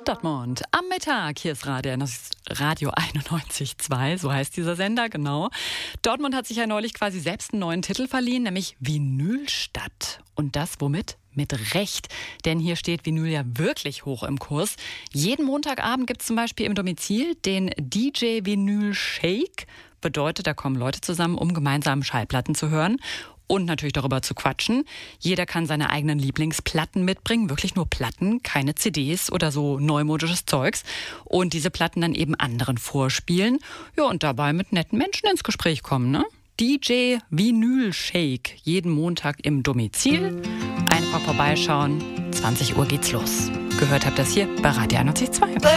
Dortmund am Mittag. Hier ist Radio 91,2, so heißt dieser Sender, genau. Dortmund hat sich ja neulich quasi selbst einen neuen Titel verliehen, nämlich Vinylstadt. Und das womit? Mit Recht, denn hier steht Vinyl ja wirklich hoch im Kurs. Jeden Montagabend gibt es zum Beispiel im Domizil den DJ Vinyl Shake. Bedeutet, da kommen Leute zusammen, um gemeinsam Schallplatten zu hören und natürlich darüber zu quatschen. Jeder kann seine eigenen Lieblingsplatten mitbringen, wirklich nur Platten, keine CDs oder so neumodisches Zeugs. Und diese Platten dann eben anderen vorspielen. Ja, und dabei mit netten Menschen ins Gespräch kommen, ne? DJ Vinyl Shake, jeden Montag im Domizil. Einfach vorbeischauen, 20 Uhr geht's los. Gehört habt ihr das hier bei Radio 91,2.